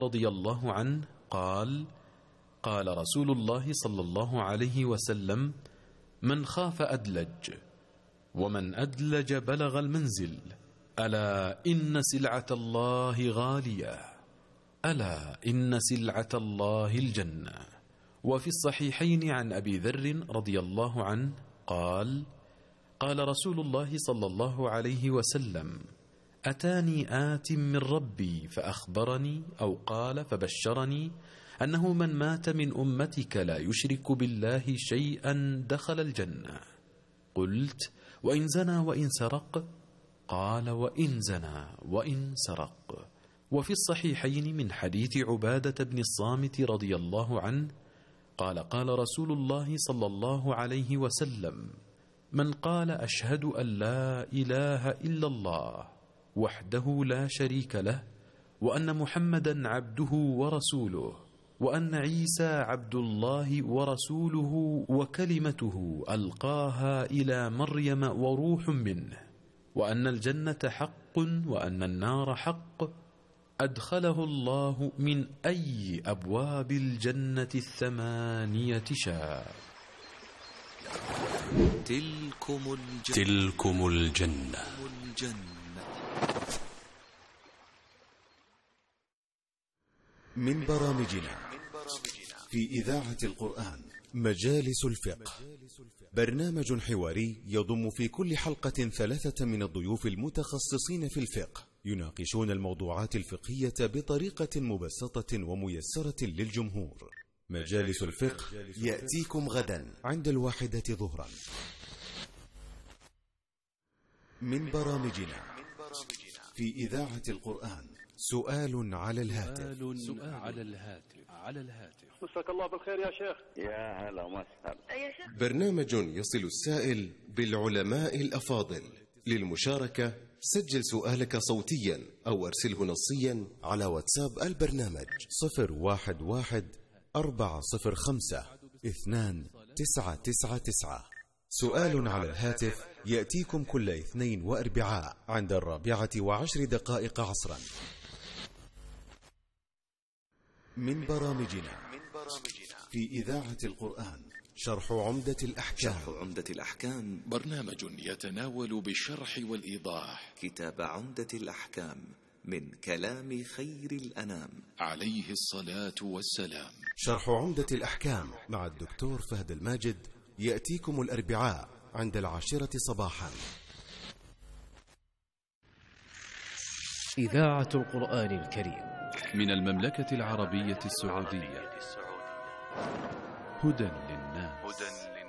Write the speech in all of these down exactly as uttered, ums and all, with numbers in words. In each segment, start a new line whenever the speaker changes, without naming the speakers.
رضي الله عنه قال: قال رسول الله صلى الله عليه وسلم: من خاف أدلج، ومن أدلج بلغ المنزل. ألا إن سلعة الله غالية، ألا إن سلعة الله الجنة. وفي الصحيحين عن أبي ذر رضي الله عنه قال: قال رسول الله صلى الله عليه وسلم: أتاني آت من ربي فأخبرني أو قال فبشرني أنه من مات من أمتك لا يشرك بالله شيئا دخل الجنة. قلت: وإن زنى وإن سرق؟ قال: وإن زنى وإن سرق. وفي الصحيحين من حديث عبادة بن الصامت رضي الله عنه قال: قال رسول الله صلى الله عليه وسلم: من قال أشهد أن لا إله إلا الله وحده لا شريك له، وأن محمدا عبده ورسوله، وأن عيسى عبد الله ورسوله وكلمته ألقاها إلى مريم وروح منه، وأن الجنة حق وأن النار حق، أدخله الله من أي أبواب الجنة الثمانية شاء.
تلكم الجنة,
تلكم الجنة.
من برامجنا في إذاعة القرآن مجالس الفقه، برنامج حواري يضم في كل حلقة ثلاثة من الضيوف المتخصصين في الفقه، يناقشون الموضوعات الفقهية بطريقة مبسطة وميسرة للجمهور. مجالس الفقه يأتيكم غدا عند الواحدة ظهرا. من برامجنا في إذاعة القرآن سؤال على الهاتف.
سؤال على الهاتف على الهاتف
مساك الله بالخير يا شيخ.
يا هلا وسهلا
يا شيخ.
برنامج يصل السائل بالعلماء الأفاضل. للمشاركة سجل سؤالك صوتيا أو أرسله نصيا
على واتساب البرنامج صفر واحد واحد أربعة صفر خمسة اثنان تسعة تسعة تسعة. سؤال على الهاتف يأتيكم كل اثنين وأربعاء عند الرابعة وعشر دقائق عصرا. من برامجنا في إذاعة القرآن شرح عمدة الأحكام.
شرح عمدة الأحكام
برنامج يتناول بالشرح والإيضاح
كتاب عمدة الأحكام من كلام خير الأنام
عليه الصلاة والسلام.
شرح عمدة الأحكام مع الدكتور فهد الماجد يأتيكم الأربعاء عند العاشرة صباحا.
إذاعة القرآن الكريم
من المملكة العربية السعودية. هدى للناس.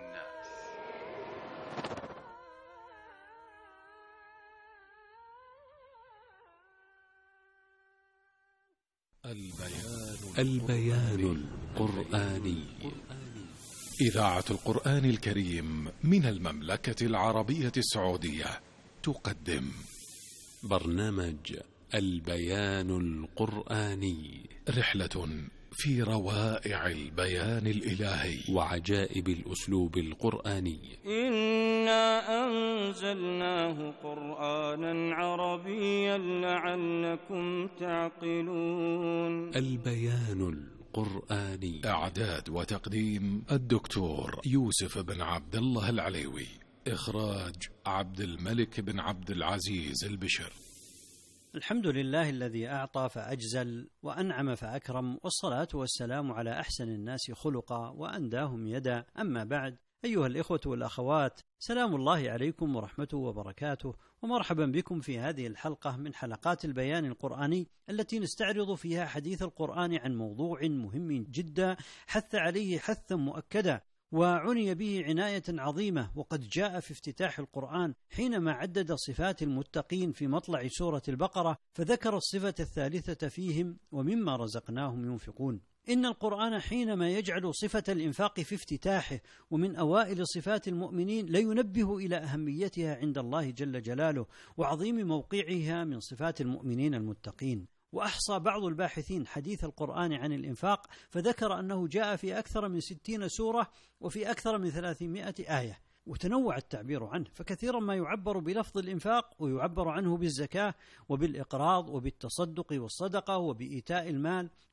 البيان,
البيان القرآني.
إذاعة القرآن الكريم من المملكة العربية السعودية تقدم
برنامج البيان القرآني،
رحلة في روائع البيان الإلهي
وعجائب الأسلوب القرآني.
إنا أنزلناه قرآنا عربيا لعلكم تعقلون.
البيان القرآني.
إعداد وتقديم الدكتور يوسف بن عبد الله العليوي. إخراج عبد الملك بن عبد العزيز البشر.
الحمد لله الذي أعطى فأجزل وأنعم فأكرم، والصلاة والسلام على أحسن الناس خلقا وأنداهم يدا. أما بعد، أيها الإخوة والأخوات، سلام الله عليكم ورحمته وبركاته، ومرحبا بكم في هذه الحلقة من حلقات البيان القرآني التي نستعرض فيها حديث القرآن عن موضوع مهم جدا حث عليه حثا مؤكدا، وعني به عناية عظيمة. وقد جاء في افتتاح القرآن حينما عدد صفات المتقين في مطلع سورة البقرة، فذكر الصفة الثالثة فيهم: ومما رزقناهم ينفقون. إن القرآن حينما يجعل صفة الإنفاق في افتتاحه ومن أوائل صفات المؤمنين لينبه إلى أهميتها عند الله جل جلاله وعظيم موقعها من صفات المؤمنين المتقين. وأحصى بعض الباحثين حديث القرآن عن الإنفاق فذكر أنه جاء في أكثر من ستين سورة وفي أكثر من ثلاثمائة آية، وتنوع التعبير عنه، فكثيرا ما يعبر بلفظ الإنفاق ويعبر عنه بالزكاة وبالإقراض وبالتصدق والصدقة وبإيتاء المال